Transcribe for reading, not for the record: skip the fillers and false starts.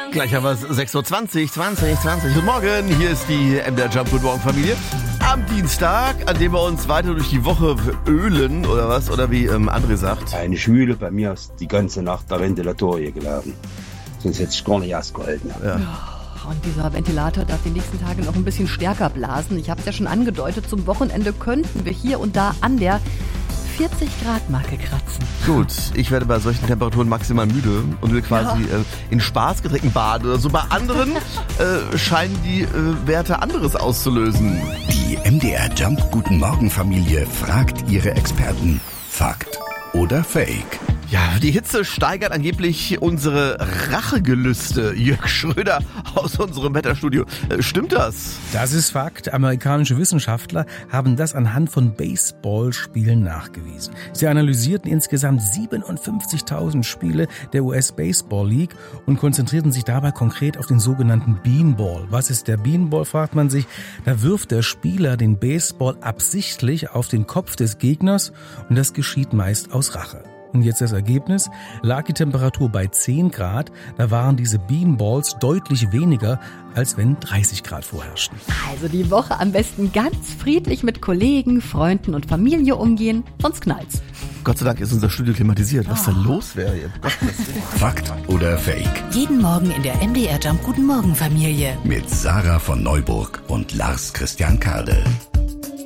Gleich haben wir es 6.20 Uhr, 20. Guten Morgen, hier ist die MDR Jump Guten Morgen Familie. Am Dienstag, an dem wir uns weiter durch die Woche ölen, oder was? Oder wie André sagt. Eine Schwüle, bei mir ist die ganze Nacht der Ventilator hier gelaufen. Sonst hätte ich gar nicht ausgehalten. Ja. Und dieser Ventilator darf die nächsten Tage noch ein bisschen stärker blasen. Ich habe es ja schon angedeutet, zum Wochenende könnten wir hier und da an der 40-Grad-Marke kratzen. Gut, ich werde bei solchen Temperaturen maximal müde und will quasi in Spaßgetränken baden oder so. Bei anderen scheinen die Werte anderes auszulösen. Die MDR Jump Guten Morgen Familie fragt ihre Experten. Fakt oder Fake? Ja, die Hitze steigert angeblich unsere Rachegelüste. Jörg Schröder aus unserem Wetterstudio. Stimmt das? Das ist Fakt. Amerikanische Wissenschaftler haben das anhand von Baseballspielen nachgewiesen. Sie analysierten insgesamt 57.000 Spiele der US Baseball League und konzentrierten sich dabei konkret auf den sogenannten Beanball. Was ist der Beanball, fragt man sich. Da wirft der Spieler den Baseball absichtlich auf den Kopf des Gegners und das geschieht meist aus Rache. Und jetzt das Ergebnis, lag die Temperatur bei 10 Grad, da waren diese Beanballs deutlich weniger, als wenn 30 Grad vorherrschten. Also die Woche am besten ganz friedlich mit Kollegen, Freunden und Familie umgehen, sonst knallt's. Gott sei Dank ist unser Studio klimatisiert. Was da los wäre hier? Fakt oder Fake? Jeden Morgen in der MDR Jump Guten Morgen Familie. Mit Sarah von Neuburg und Lars Christian Kade.